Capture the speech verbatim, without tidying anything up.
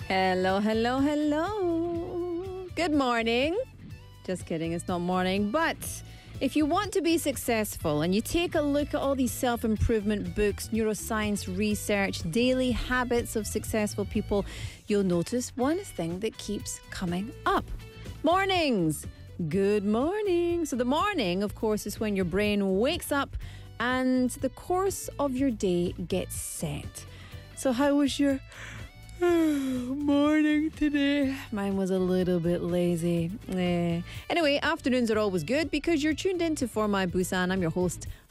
Hello, hello, hello. Good morning. Just kidding, it's not morning. But if you want to be successful and you take a look at all these self-improvement books, neuroscience research, daily habits of successful people, you'll notice one thing that keeps coming up. Mornings. Good morning. So the morning, of course, is when your brain wakes up and the course of your day gets set. So how was your morning today? Mine was a little bit lazy. Eh. Anyway, afternoons are always good because you're tuned in to For My Busan. I'm your host,